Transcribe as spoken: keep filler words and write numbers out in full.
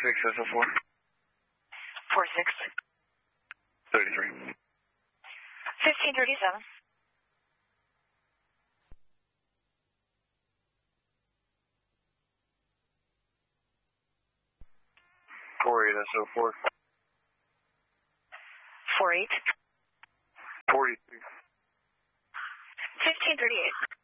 six S O four. Four six. Thirty-three. Fifteen thirty-seven. Four eight S O four. Four eight. Forty-three. Fifteen thirty-eight.